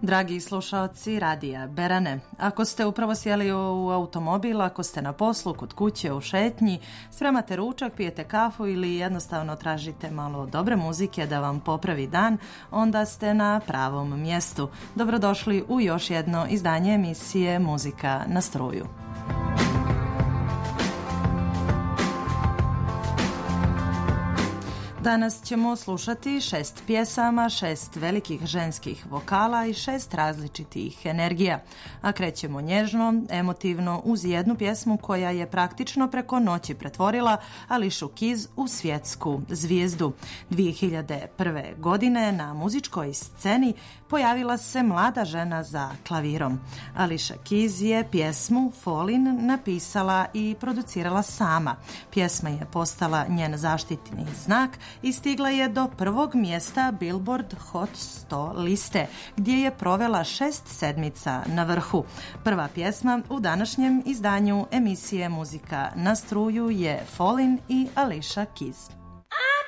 Dragi slušaoci Radija Berane, ako ste upravo sjeli u automobil, ako ste na poslu, kod kuće, u šetnji, spremate ručak, pijete kafu ili jednostavno tražite malo dobre muzike da vam popravi dan, onda ste na pravom mjestu. Dobrodošli u još jedno izdanje emisije Muzika na struju. Danas ćemo slušati 6 pjesama, 6 velikih ženskih vokala i 6 različitih energija. A krećemo nježno, emotivno uz jednu pjesmu koja je praktično preko noći pretvorila Ališu Keys u svjetsku zvijezdu. 2001. godine na muzičkoj sceni pojavila se mlada žena za klavirom. Ališa Keys je pjesmu Fallin' napisala i producirala sama. Pjesma je postala njen zaštitni znak i stigla je do prvog mjesta Billboard Hot 100 liste, gdje je provela 6 sedmica na vrhu. Prva pjesma u današnjem izdanju emisije Muzika na struju je Fallin' i Ališa Keys.